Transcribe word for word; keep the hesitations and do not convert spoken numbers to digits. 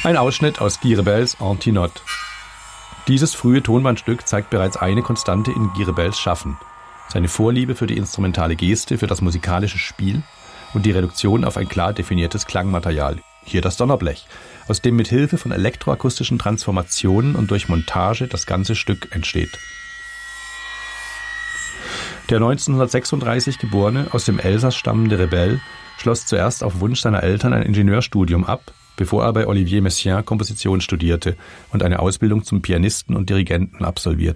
Ein Ausschnitt aus Guy Rebels Antinote. Dieses frühe Tonbandstück zeigt bereits eine Konstante in Guy Rebels Schaffen: seine Vorliebe für die instrumentale Geste, für das musikalische Spiel und die Reduktion auf ein klar definiertes Klangmaterial. Hier das Donnerblech, aus dem mit Hilfe von elektroakustischen Transformationen und durch Montage das ganze Stück entsteht. Der neunzehnhundertsechsunddreißig geborene, aus dem Elsass stammende Rebel schloss zuerst auf Wunsch seiner Eltern ein Ingenieurstudium ab, bevor er bei Olivier Messiaen Komposition studierte und eine Ausbildung zum Pianisten und Dirigenten absolvierte.